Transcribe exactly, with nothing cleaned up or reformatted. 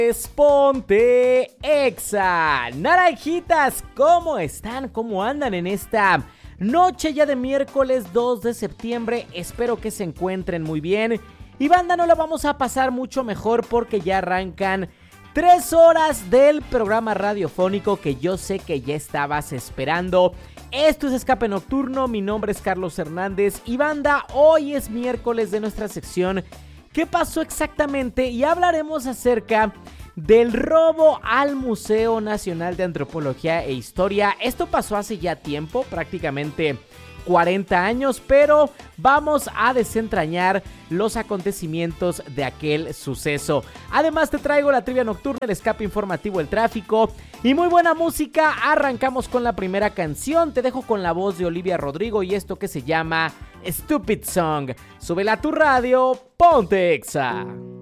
Ponte Exa. Naranjitas, ¿cómo están? ¿Cómo andan en esta noche ya de miércoles dos de septiembre? Espero que se encuentren muy bien. Y banda, no la vamos a pasar mucho mejor porque ya arrancan tres horas del programa radiofónico que yo sé que ya estabas esperando. Esto es Escape Nocturno, mi nombre es Carlos Hernández. Y banda, hoy es miércoles de nuestra sección ¿Qué pasó exactamente? Y hablaremos acerca del robo al Museo Nacional de Antropología e Historia. Esto pasó hace ya tiempo, prácticamente cuarenta años, pero vamos a desentrañar los acontecimientos de aquel suceso. Además te traigo la trivia nocturna, el escape informativo, el tráfico y muy buena música. Arrancamos con la primera canción, te dejo con la voz de Olivia Rodrigo y esto que se llama Stupid Song. Súbela a tu radio, ponte Exa.